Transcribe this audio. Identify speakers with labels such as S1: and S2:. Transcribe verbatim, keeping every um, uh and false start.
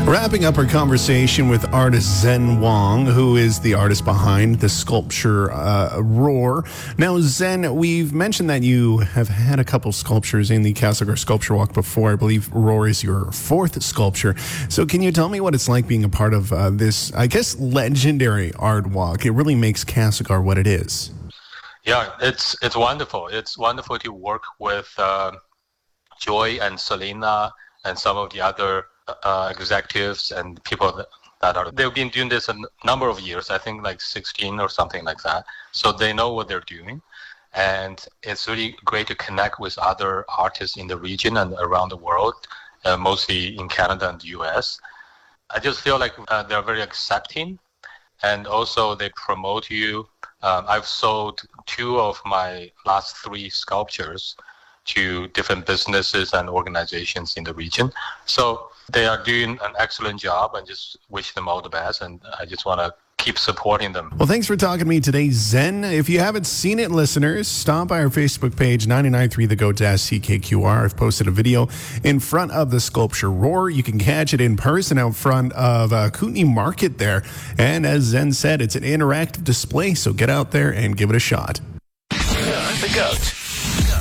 S1: Wrapping up our conversation with artist Zen Wong, who is the artist behind the sculpture uh, Roar. Now, Zen, we've mentioned that you have had a couple sculptures in the Castlegar Sculpture Walk before. I believe Roar is your fourth sculpture. So can you tell me what it's like being a part of uh, this, I guess, legendary art walk? It really makes Castlegar what it is.
S2: Yeah, it's it's wonderful. It's wonderful to work with uh, Joy and Selena and some of the other uh, executives and people that, that are, they've been doing this a n- number of years, I think like sixteen or something like that. So they know what they're doing. And it's really great to connect with other artists in the region and around the world, uh, mostly in Canada and the U S. I just feel like uh, they're very accepting, and also they promote you. Um, I've sold two of my last three sculptures to different businesses and organizations in the region. So they are doing an excellent job, and just wish them all the best. And I just want to keep supporting them.
S1: Well, thanks for talking to me today, Zen. If you haven't seen it, listeners, stop by our Facebook page, ninety-nine point three The Go C K Q R. I've posted a video in front of the sculpture Roar. You can catch it in person out front of uh, Kootenay Market there. And as Zen said, it's an interactive display, so get out there and give it a shot.
S3: The Goat.